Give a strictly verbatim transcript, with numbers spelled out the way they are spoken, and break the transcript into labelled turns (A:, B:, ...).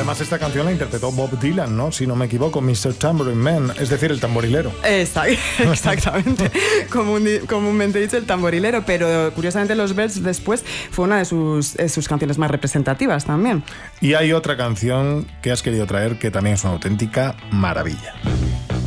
A: además esta canción la interpretó Bob Dylan, ¿no? Si no me equivoco, mister Tambourine Man, es decir, el tamborilero.
B: Exactamente, Común, comúnmente dicho el tamborilero, pero curiosamente Los Byrds después fue una de sus, de sus canciones más representativas también.
A: Y hay otra canción que has querido traer que también es una auténtica maravilla.